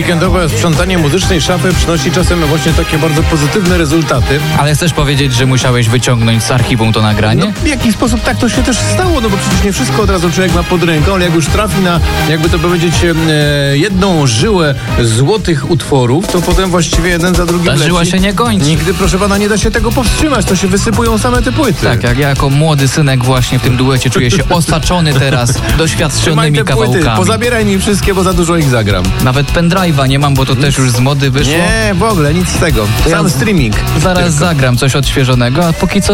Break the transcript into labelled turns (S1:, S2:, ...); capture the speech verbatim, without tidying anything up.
S1: weekendowe sprzątanie muzycznej szafy przynosi czasem właśnie takie bardzo pozytywne rezultaty.
S2: Ale chcesz powiedzieć, że musiałeś wyciągnąć z archiwum to nagranie?
S1: No, w jakiś sposób tak to się też stało, no bo przecież nie wszystko od razu człowiek ma pod ręką, ale jak już trafi na, jakby to powiedzieć, e, jedną żyłę złotych utworów, to potem właściwie jeden za drugim
S2: Ta
S1: leci.
S2: żyła się nie kończy.
S1: Nigdy, proszę pana, nie da się tego powstrzymać, to się wysypują same te płyty.
S2: Tak, jak ja jako młody synek właśnie w tym duecie czuję się osaczony teraz
S1: Trzymaj
S2: doświadczonymi
S1: te płyty,
S2: kawałkami.
S1: pozabieraj mi wszystkie, bo za dużo ich zagram.
S2: Nawet pendrive'a nie mam, bo to też już z mody wyszło.
S1: Nie, w ogóle nic z tego.
S2: To
S1: Sam
S2: ja
S1: streaming.
S2: Zaraz
S1: Tylko.
S2: zagram coś odświeżonego, a póki co